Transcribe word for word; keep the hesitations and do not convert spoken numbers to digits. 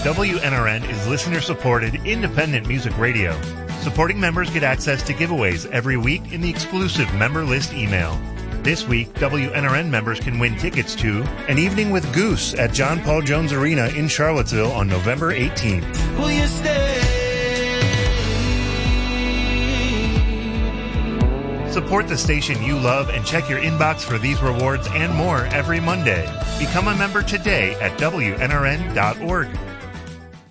W N R N is listener-supported, independent music radio. Supporting members get access to giveaways every week in the exclusive member list email. This week, W N R N members can win tickets to An Evening with Goose at John Paul Jones Arena in Charlottesville on November eighteenth. Will you stay? Support the station you love and check your inbox for these rewards and more every Monday. Become a member today at W N R N dot org.